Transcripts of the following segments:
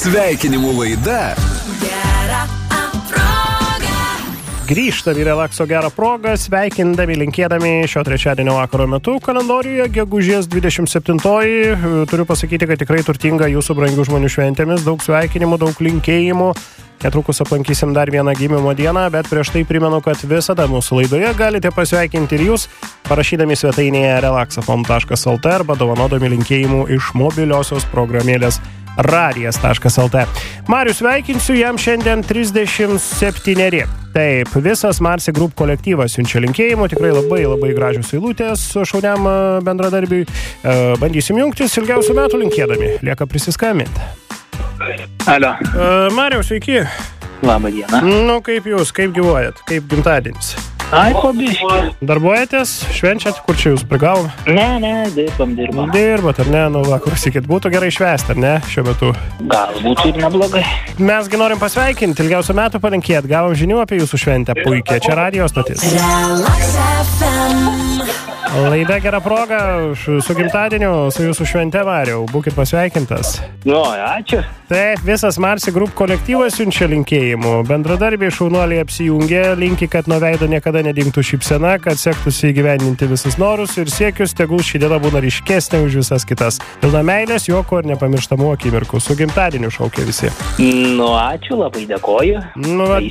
Sveikinimų laida Gera proga. Grįžtam į relakso gerą progą, sveikindami, linkėdami šio trečiadienio vakaro metu kalendoriuje, gegužės 27-oji. Turiu pasakyti, kad tikrai turtinga jūsų brangių žmonių šventėmis, daug sveikinimų, daug linkėjimų. Netrukus aplankysim dar vieną gimimo dieną, bet prieš tai primenu, kad visada mūsų laidoje galite pasveikinti ir jūs, parašydami svetainėje relaxafon.lt arba dovanodami linkėjimų iš mobiliosios programėlės radijas.lt. Marius, sveikinsiu, jam šiandien 37. Taip, visas Marsi Group kolektyvas siunčia linkėjimų, tikrai labai gražios eilutės šauniam bendradarbiui. Bandysim jungtis ilgiausių metų linkėdami, lieka prisiskambinti. Alio. Mariau, sveiki. Labą dieną. Nu, kaip jūs, kaip gyvuojat, kaip gimtadienis? Ai, pabiški. Darbuojatės, švenčiat, kur čia jūs prigavom? Ne, dirbam. Dirbat, ar ne? Nu, va, klausykit, būtų gerai švęsti, ar ne, šiuo metu? Galbūt ir neblogai. Mesgi norim pasveikinti, ilgiausių metų palinkėt, gavom žinių apie jūsų šventę, puikiai, čia Radio stotis. Relax FM. Laida gera proga, su gimtadieniu, su jūsų švente, Mariau, būkit pasveikintas. Jo, ačiū. Taip, visas Marsi Group kolektyvas siunčia linkėjimų. Bendradarbiai šaunuoliai apsijungė, linki, kad nuo veido niekada nedingtų šypsena, kad sektųsi įgyvendinti visus norus ir siekius, tegul ši diena būna ryškesnė už visas kitas. Pilna meilės, juoko ir nepamirštamų akimirkų. Su gimtadieniu šaukia visi. Nu, ačiū, labai dėkoju. Nu, va,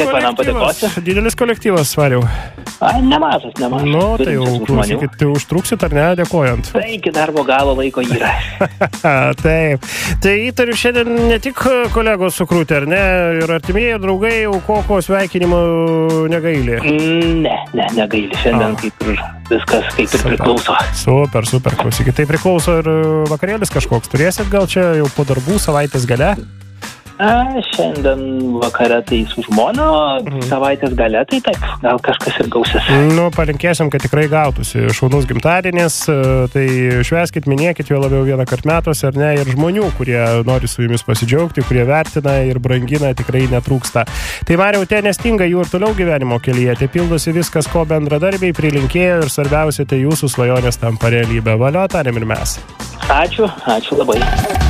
didelis kolektyvas, Mariau. Ai, nemažas. Nu, tai jau, klausykit, tai užtruksit ar ne, dėkojant? Tai iki darbo galo laiko yra. Taip. Tai įtariu šiandien ne tik kolegos sukrūtė, ar ne? Ir artimieji draugai jau koko sveikinimų negaili. Ne, negaili. Šiandien kaip ir viskas kaip ir priklauso. Super, klausykit. Tai priklauso ir vakarėlis kažkoks. Turėsit gal čia jau po darbų savaitės gale? Šiandien vakare tai su žmona, savaitės gale tai taip, gal kažkas ir gausis. Nu, palinkėsim, kad tikrai gautųsi šaunus gimtadienis, tai švęskit, minėkit jo labiau vieną kart metuose, ar ne, ir žmonių, kurie nori su jumis pasidžiaugti, kurie vertina ir brangina, tikrai netrūksta. Tai Mariau, nestinga jų ir toliau gyvenimo kelyje, tai pildosi viskas, ko bendradarbiai prilinkėjo ir svarbiausia, tai jūsų svajonės tampa realybė. Valio, tarėm ir mes. Ačiū labai.